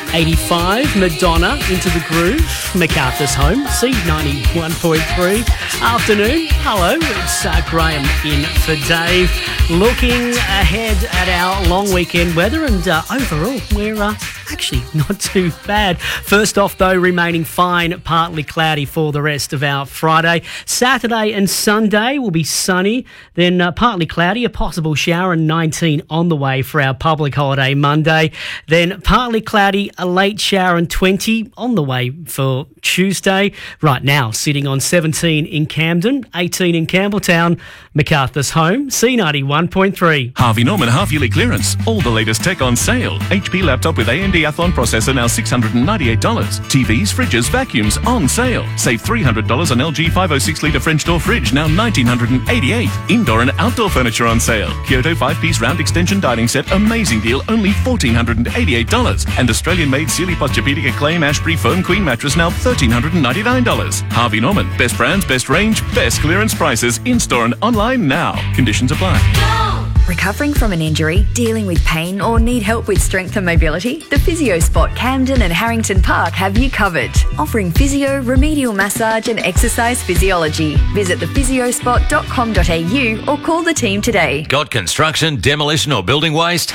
85, Madonna, Into the Groove, MacArthur's Home, C91.3. Afternoon, hello, it's Graham in for Dave. Looking ahead at our long weekend weather, and overall, we're actually not too bad. First off, though, remaining fine, partly cloudy for the rest of our Friday. Saturday and Sunday will be sunny, then partly cloudy, a possible shower, and 19 on the way for our public holiday Monday. Then partly cloudy, a late shower, and 20 on the way for Tuesday. Right now, sitting on 17 in Camden, 18 in Campbelltown, MacArthur's Home, C91.3. Harvey Norman half-yearly clearance. All the latest tech on sale. HP laptop with AMD Athlon processor now $698. TVs, fridges, vacuums on sale. Save $300 on LG 506-litre French door fridge, now $1,988. Indoor and outdoor furniture on sale. Kyoto 5-piece round extension dining set, amazing deal, only $1,488. And Australian-made Sealy Posturepedic Acclaim Ashbury Foam Queen mattress, now $1,399. Harvey Norman, best brands, best range, best clearance prices, in-store and online now. Conditions apply. Recovering from an injury, dealing with pain, or need help with strength and mobility? The Physio Spot Camden and Harrington Park have you covered. Offering physio, remedial massage and exercise physiology. Visit thephysiospot.com.au or call the team today. Got construction, demolition or building waste?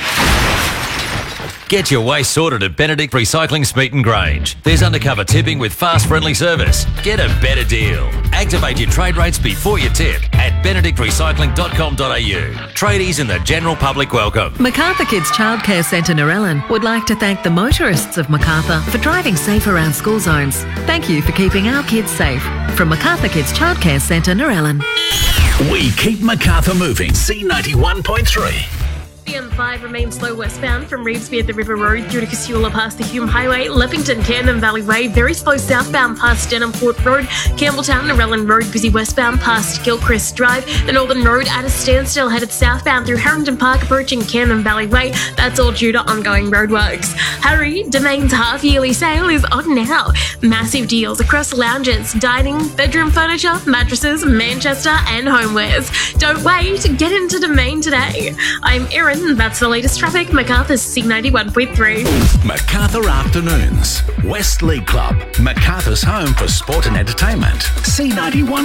Get your waste sorted at Benedict Recycling Smeaton Grange. There's undercover tipping with fast friendly service. Get a better deal. Activate your trade rates before you tip at benedictrecycling.com.au. Tradies and the general public welcome. Macarthur Kids Childcare Centre Narellan would like to thank the motorists of Macarthur for driving safe around school zones. Thank you for keeping our kids safe. From Macarthur Kids Childcare Centre Narellan. We keep Macarthur moving. C91.3. The M5 remains slow westbound from Reevesby at the River Road through to Casula past the Hume Highway, Leppington, Camden Valley Way, very slow southbound past Denham Port Road, Campbelltown, Narellan Road, busy westbound past Gilchrist Drive, the Northern Road at a standstill headed southbound through Harrington Park approaching Camden Valley Way. That's all due to ongoing roadworks. Hurry, Domain's half-yearly sale is on now. Massive deals across lounges, dining, bedroom furniture, mattresses, Manchester and homewares. Don't wait, get into Domain today. I'm Erin. That's the latest traffic. MacArthur's C91.3. MacArthur Afternoons. West League Club. MacArthur's home for sport and entertainment. C91.